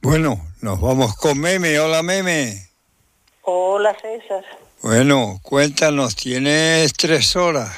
Bueno, nos vamos con Meme. Hola, Meme. Hola, César. Bueno, cuéntanos, tienes 3 horas.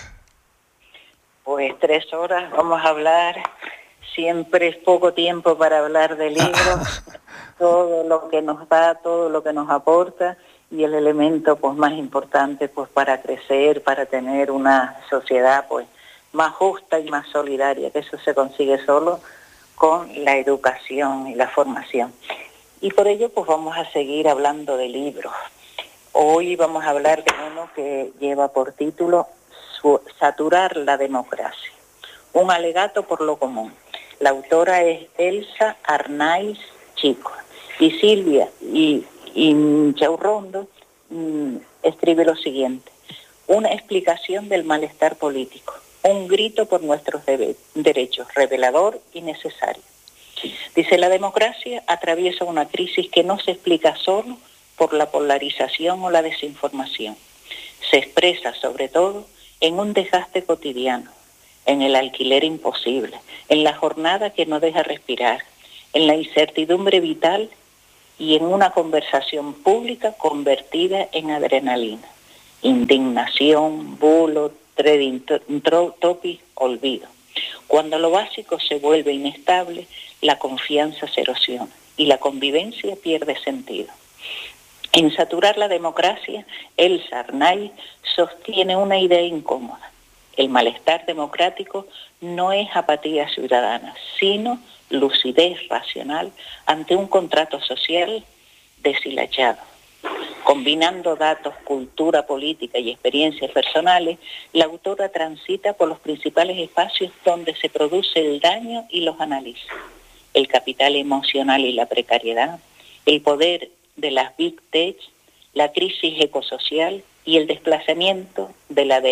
Pues 3 horas, vamos a hablar. Siempre es poco tiempo para hablar de libros, todo lo que nos da, todo lo que nos aporta, y el elemento pues más importante pues para crecer, para tener una sociedad pues más justa y más solidaria, que eso se consigue solo con la educación y la formación. Y por ello pues vamos a seguir hablando de libros. Hoy vamos a hablar de uno que lleva por título Saturar la democracia, un alegato por lo común. La autora es Elsa Arnaiz Chico y Silvia y Inchaurrondo escribe lo siguiente: una explicación del malestar político, un grito por nuestros derechos, revelador y necesario. Dice, la democracia atraviesa una crisis que no se explica solo por la polarización o la desinformación. Se expresa sobre todo en un desgaste cotidiano, en el alquiler imposible, en la jornada que no deja respirar, en la incertidumbre vital y en una conversación pública convertida en adrenalina, indignación, bulo, trading topic, olvido. Cuando lo básico se vuelve inestable, la confianza se erosiona y la convivencia pierde sentido. En Saturar la democracia, Elsa Arnaiz sostiene una idea incómoda. El malestar democrático no es apatía ciudadana, sino lucidez racional ante un contrato social deshilachado. Combinando datos, cultura política y experiencias personales, la autora transita por los principales espacios donde se produce el daño y los analiza. El capital emocional y la precariedad, el poder de las Big Tech, la crisis ecosocial y el desplazamiento de la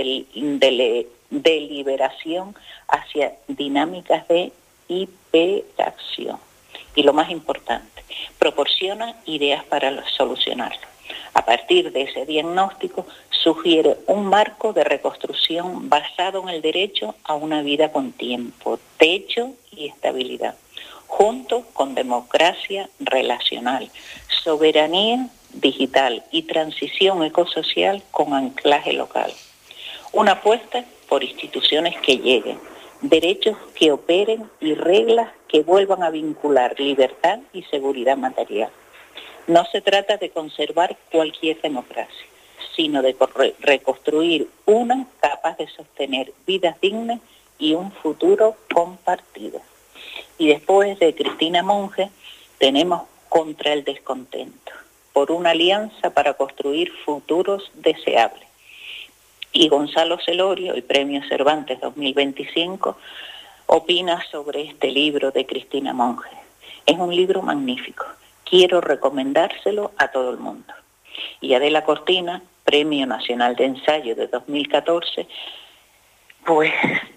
deliberación hacia dinámicas de hiperacción. Y lo más importante, proporciona ideas para solucionarlo. A partir de ese diagnóstico, sugiere un marco de reconstrucción basado en el derecho a una vida con tiempo, techo y estabilidad, junto con democracia relacional, soberanía digital y transición ecosocial con anclaje local. Una apuesta por instituciones que lleguen, derechos que operen y reglas que vuelvan a vincular libertad y seguridad material. No se trata de conservar cualquier democracia, sino de reconstruir una capaz de sostener vidas dignas y un futuro compartido. Y después de Cristina Monge tenemos Contra el descontento, por una alianza para construir futuros deseables. Y Gonzalo Celorio, el Premio Cervantes 2025, opina sobre este libro de Cristina Monge. Es un libro magnífico. Quiero recomendárselo a todo el mundo. Y Adela Cortina, Premio Nacional de Ensayo de 2014, pues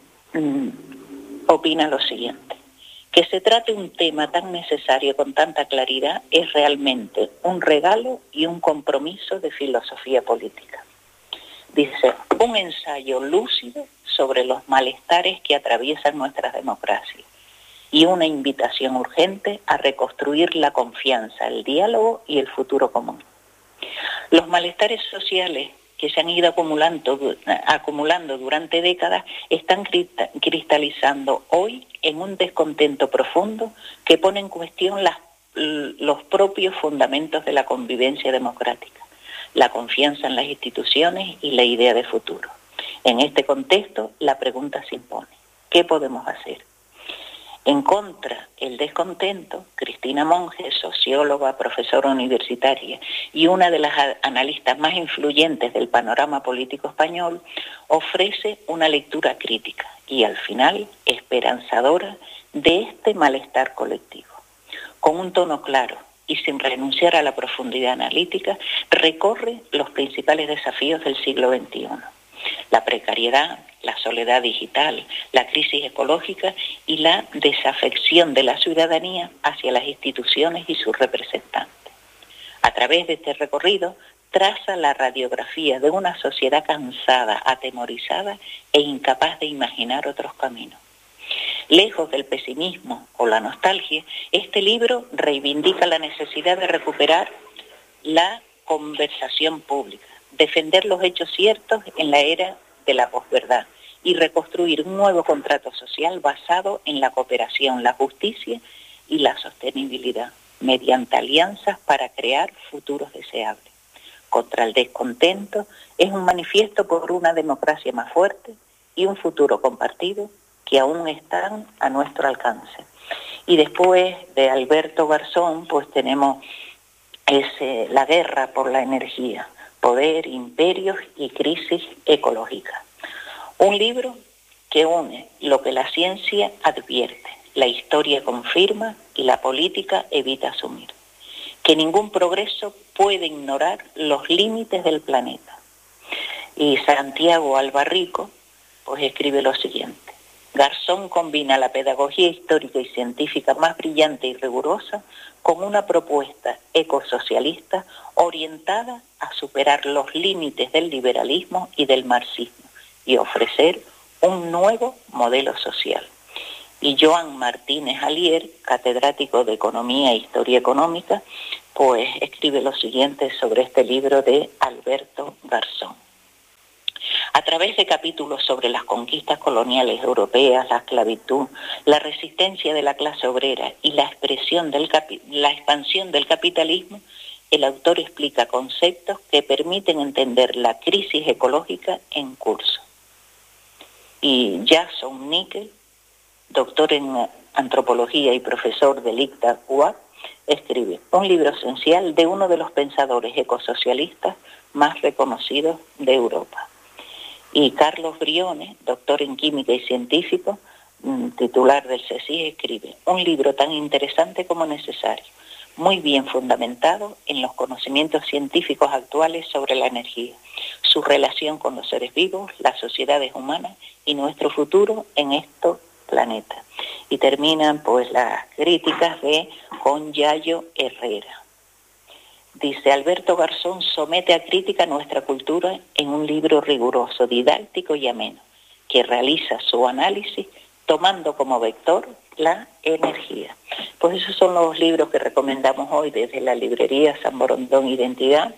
opina lo siguiente: que se trate un tema tan necesario con tanta claridad es realmente un regalo y un compromiso de filosofía política. Dice, un ensayo lúcido sobre los malestares que atraviesan nuestras democracias y una invitación urgente a reconstruir la confianza, el diálogo y el futuro común. Los malestares sociales que se han ido acumulando durante décadas están cristalizando hoy en un descontento profundo que pone en cuestión los propios fundamentos de la convivencia democrática, la confianza en las instituciones y la idea de futuro. En este contexto, la pregunta se impone: ¿qué podemos hacer? En contra el descontento, Cristina Monge, socióloga, profesora universitaria y una de las analistas más influyentes del panorama político español, ofrece una lectura crítica y al final esperanzadora de este malestar colectivo. Con un tono claro y sin renunciar a la profundidad analítica, recorre los principales desafíos del siglo XXI. La precariedad, la soledad digital, la crisis ecológica y la desafección de la ciudadanía hacia las instituciones y sus representantes. A través de este recorrido, traza la radiografía de una sociedad cansada, atemorizada e incapaz de imaginar otros caminos. Lejos del pesimismo o la nostalgia, este libro reivindica la necesidad de recuperar la conversación pública, defender los hechos ciertos en la era de la posverdad y reconstruir un nuevo contrato social basado en la cooperación, la justicia y la sostenibilidad, mediante alianzas para crear futuros deseables. Contra el descontento es un manifiesto por una democracia más fuerte y un futuro compartido que aún están a nuestro alcance. Y después de Alberto Garzón, pues tenemos La guerra por la energía, poder, imperios y crisis ecológica. Un libro que une lo que la ciencia advierte, la historia confirma y la política evita asumir. Que ningún progreso puede ignorar los límites del planeta. Y Santiago Albarrico pues escribe lo siguiente: Garzón combina la pedagogía histórica y científica más brillante y rigurosa con una propuesta ecosocialista orientada a superar los límites del liberalismo y del marxismo y ofrecer un nuevo modelo social. Y Joan Martínez Alier, catedrático de Economía e Historia Económica, pues escribe lo siguiente sobre este libro de Alberto Garzón. A través de capítulos sobre las conquistas coloniales europeas, la esclavitud, la resistencia de la clase obrera y la expansión del capitalismo, el autor explica conceptos que permiten entender la crisis ecológica en curso. Y Jason Nickel, doctor en antropología y profesor del ICTA UAC, escribe un libro esencial de uno de los pensadores ecosocialistas más reconocidos de Europa. Y Carlos Briones, doctor en química y científico, titular del CSIC, escribe un libro tan interesante como necesario, muy bien fundamentado en los conocimientos científicos actuales sobre la energía, su relación con los seres vivos, las sociedades humanas y nuestro futuro en estos planetas. Y terminan pues las críticas con Yayo Herrera. Dice: Alberto Garzón somete a crítica nuestra cultura en un libro riguroso, didáctico y ameno, que realiza su análisis tomando como vector la energía. Pues esos son los libros que recomendamos hoy desde la librería San Borondón Identidad,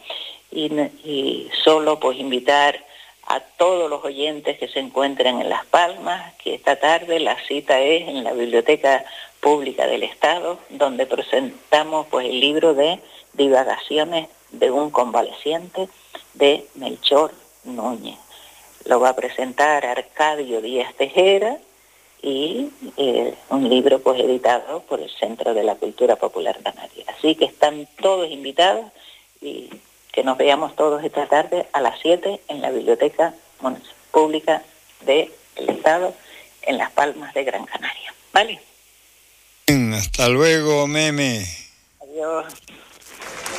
y solo pues invitar a todos los oyentes que se encuentren en Las Palmas, que esta tarde la cita es en la Biblioteca Pública del Estado, donde presentamos pues el libro de Divagaciones de un convaleciente de Melchor Núñez. Lo va a presentar Arcadio Díaz Tejera y un libro pues editado por el Centro de la Cultura Popular Canaria. Así que están todos invitados y que nos veamos todos esta tarde a las 7 en la Biblioteca Pública del Estado en Las Palmas de Gran Canaria. ¿Vale? Hasta luego, Meme. Adiós.